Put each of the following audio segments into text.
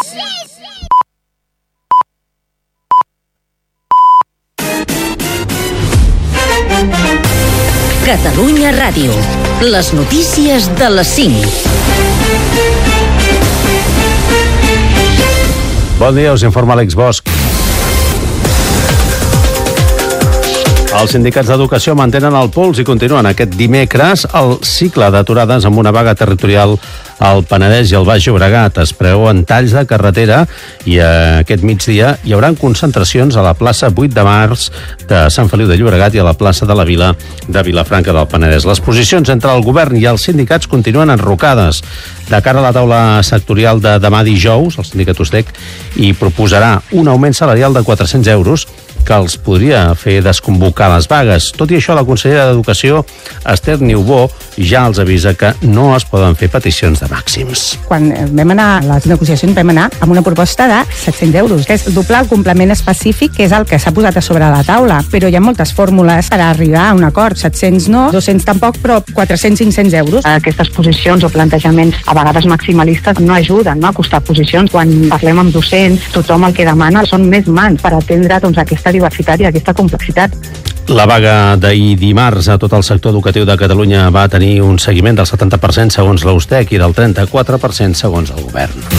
Catalunya Ràdio. Les notícies de les 5. Bon dia, us informa Àlex Bosch. Els sindicats d'educació mantenen el pols i continuen aquest dimecres el cicle d'aturades amb una vaga territorial al Penedès i al Baix Llobregat. Es preveuen talls de carretera i aquest migdia hi haurà concentracions a la plaça 8 de març de Sant Feliu de Llobregat i a la plaça de la Vila de Vilafranca del Penedès. Les posicions entre el govern i els sindicats continuen enrocades. De cara a la taula sectorial de demà dijous, el sindicat USTEC hi proposarà un augment salarial de 400 euros que els podria fer desconvocar les vagues. Tot i això, la consellera d'Educació, Esther Niubó, ja els avisa que no es poden fer peticions de màxims. Quan vam anar a les negociacions vam anar amb una proposta de 700 euros, que és doblar el complement específic, que és el que s'ha posat a sobre la taula. Però hi ha moltes fórmules per arribar a un acord. 700 no, 200 tampoc, però 400-500 euros. Aquestes posicions o plantejaments a vegades maximalistes no ajuden, no, a acostar posicions. Quan parlem amb docents, tothom el que demana són més mans per atendre aquesta diversitat i aquesta complexitat. La vaga d'ahir dimarts a tot el sector educatiu de Catalunya va tenir un seguiment del 70% segons la USTEC i del 34% segons el govern.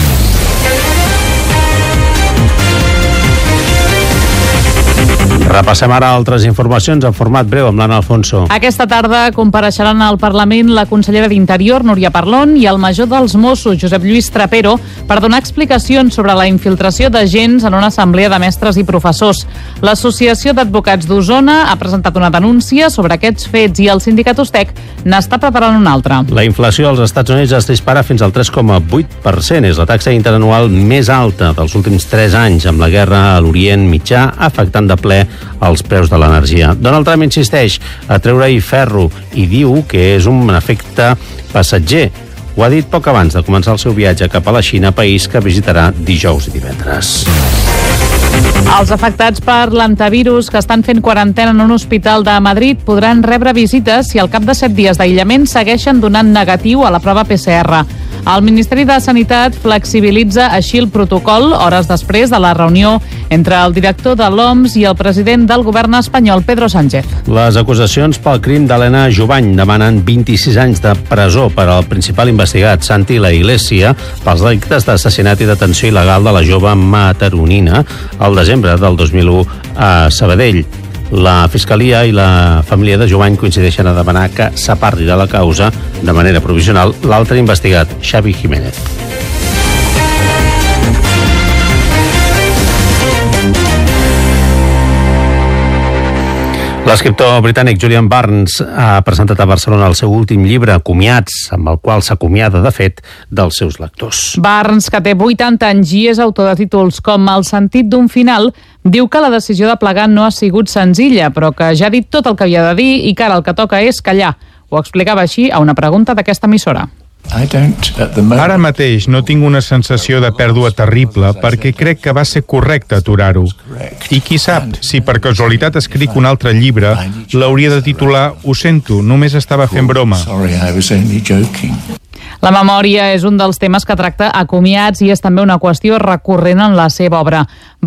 Repassem ara altres informacions en format breu amb l'Anna Alfonso. Aquesta tarda compareixeran al Parlament la consellera d'Interior, Núria Parlon, i el major dels Mossos, Josep Lluís Trapero, per donar explicacions sobre la infiltració d'agents en una assemblea de mestres i professors. L'Associació d'Advocats d'Osona ha presentat una denúncia sobre aquests fets i el sindicat USTEC n'està preparant una altra. La inflació als Estats Units es dispara fins al 3,8%. És la taxa interanual més alta dels últims 3 anys, amb la guerra a l'Orient Mitjà afectant de ple els preus de l'energia. Donald Trump insisteix a treure-hi ferro i diu que és un efecte passatger. Ho ha dit poc abans de començar el seu viatge cap a la Xina, país que visitarà dijous i divendres. Els afectats per l'antivirus que estan fent quarantena en un hospital de Madrid podran rebre visites si al cap de 7 dies d'aïllament segueixen donant negatiu a la prova PCR. El Ministeri de Sanitat flexibilitza així el protocol hores després de la reunió entre el director de l'OMS i el president del govern espanyol, Pedro Sánchez. Les acusacions pel crim d'Helena Jubany demanen 26 anys de presó per al principal investigat, Santi La Iglesia, pels delictes d'assassinat i detenció il·legal de la jove mataronina al desembre del 2001 a Sabadell. La Fiscalia i la família de Jubany coincideixen a demanar que s'aparti de la causa de manera provisional l'altre investigat, Xavi Jiménez. L'escriptor britànic Julian Barnes ha presentat a Barcelona el seu últim llibre, Comiats, amb el qual s'acomiada, de fet, dels seus lectors. Barnes, que té 80 anys i és autor de títols com El sentit d'un final, diu que la decisió de plegar no ha sigut senzilla, però que ja ha dit tot el que havia de dir i que ara el que toca és callar. Ho explicava així a una pregunta d'aquesta emissora. Ara mateix no tinc una sensació de pèrdua terrible perquè crec que va ser correcte aturar-ho. I qui sap, si per casualitat escric un altre llibre, l'hauria de titular Ho sento, només estava fent broma. La memòria és un dels temes que tracta a Comiats i és també una qüestió recurrent en la seva obra.